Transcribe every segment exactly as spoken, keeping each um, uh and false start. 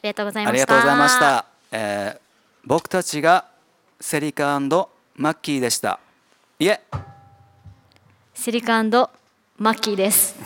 りがとうございありました。 がとうございました、えー、僕たちがセリカ&マッキーでした。いえセリカ&マッキーです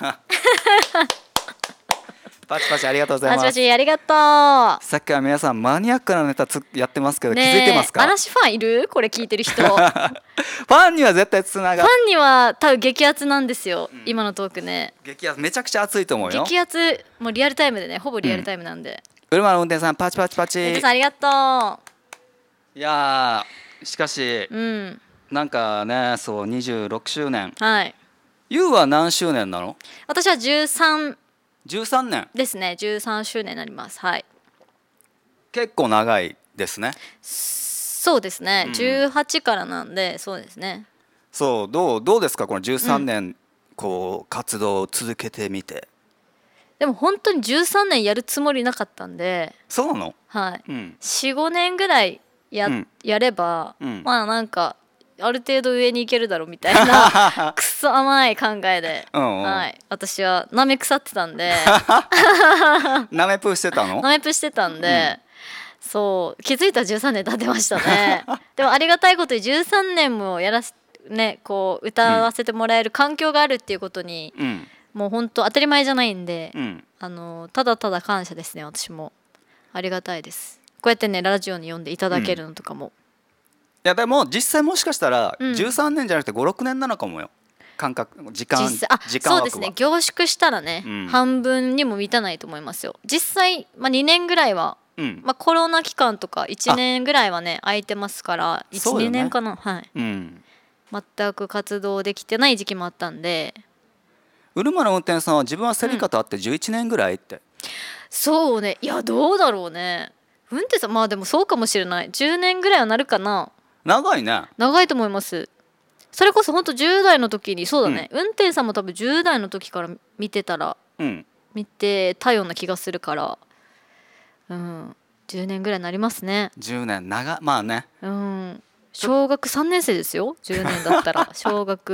パチパチありがとうございます。 パチパチありがとう。 さっきから皆さんマニアックなネタつやってますけど、 ねえ、 気づいてますか？ 嵐ファンいる？これ聞いてる人ファファンには絶対つながっンには多分激アツなんですよ、うん、今のトークね。 激アツめちゃくちゃ熱いと思うよ。 激アツもうリアルタイムでね、ほぼリアルタイムなんで、 うん、車の運転さんパチパチパチ。 運転さんありがとう。いやしかし、 うん、 なんかね、そうにじゅうろくしゅうねん。 はい。 ユウは何周年なの？ 私はじゅうさん。 じゅうさんねんですね。じゅうさんしゅうねんになります。はい。 結構長いですね。 そうですね、うん、じゅうはちからなんで、そうですね。 そうどうどうですかこのじゅうさんねん、うん、こう活動を続けてみて。 でも本当にじゅうさんねんやるつもりなかったんで。 そうなの？ はい、 うん、よん、 ごねんぐらい や,、うん、やれば、うん、まあなんかある程度上に行けるだろうみたいなくそ甘い考えで、うん、はい、私はなめ腐ってたんでなめプーしてたの？ なめプーしてたんで、うん、そう気づいたらじゅうさんねん経ってましたねでもありがたいことにじゅうさんねんもやらせね、こう歌わせてもらえる環境があるっていうことに、うん、もう本当当たり前じゃないんで、うん、あのただただ感謝ですね。私もありがたいです。こうやってねラジオに呼んでいただけるのとかも、うん、いやでも実際もしかしたらじゅうさんねんじゃなくてご、ろくねんなのかもよ。感覚時間実際あ時間枠はそうですね、凝縮したらね、うん、半分にも満たないと思いますよ。実際、まあ、にねんぐらいは、うん、まあ、コロナ期間とかいちねんぐらいはね空いてますから、いち、ね、にねんかな、はい、うん、全く活動できてない時期もあったんで。 ウルマの運転さんは自分はセリカと会ってじゅういちねんぐらいって、うん、 そうね、いやどうだろうね。運転さんまあでもそうかもしれない。じゅうねんぐらいはなるかな。 長いね。 長いと思います。それこそ本当じゅう代の時にそうだね、うん、運転さんも多分じゅう代の時から見てたら、うん、見てたような気がするから、うん、じゅうねんぐらいになりますね。 じゅうねん長まあね、 うん、小学さんねん生ですよ。じゅうねんだったら小学